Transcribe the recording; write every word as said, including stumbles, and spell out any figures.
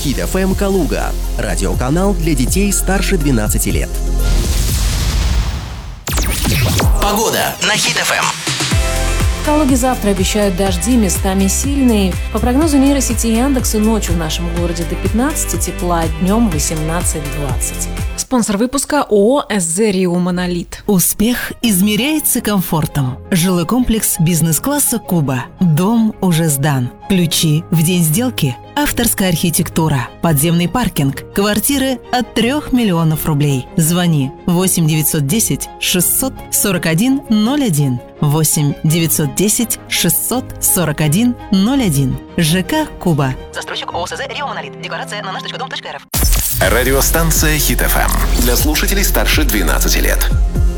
Хит эф эм Калуга. Радиоканал для детей старше двенадцати лет. Погода на Хит эф эм. В Калуге завтра обещают дожди, местами сильные. По прогнозу нейросети Яндекса, ночью в нашем городе до пятнадцати тепла, днем восемнадцать-двадцать. Спонсор выпуска ООО «СЗ Рио Монолит». Успех измеряется комфортом. Жилой комплекс бизнес-класса «Куба». Дом уже сдан. Ключи в день сделки. Авторская архитектура. Подземный паркинг. Квартиры от трех миллионов рублей. Звони восемь девятьсот десять шестьсот сорок один ноль один. восемь девятьсот десять шестьсот сорок один ноль один. ЖК «Куба». Застройщик ООО «СЗ Рио Монолит». Декларация на наш точка дом точка эр эф. Радиостанция Хит эф эм для слушателей старше двенадцати лет.